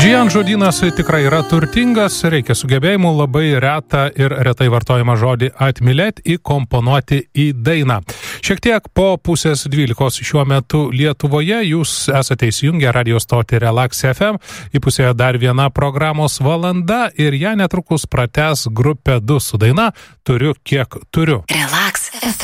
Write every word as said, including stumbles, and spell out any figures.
Džian žodynas tikrai yra turtingas, reikia sugebėjimų labai retą ir retai vartojamą žodį atmylėt įkomponuoti į dainą. Šiek tiek po pusės dvylikos šiuo metu Lietuvoje jūs esate įsijungę radio stotį Relax F M, įpusėjo dar viena programos valanda ir ją netrukus pratęs grupė du su daina Turiu kiek turiu. Relax F